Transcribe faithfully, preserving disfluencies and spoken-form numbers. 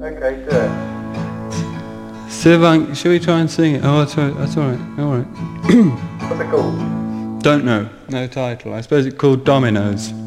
Okay, do it. Sivank, shall we try and sing it? Oh, that's all right. That's all right. All right. What's it called? Don't know. No title. I suppose it's called Dominoes.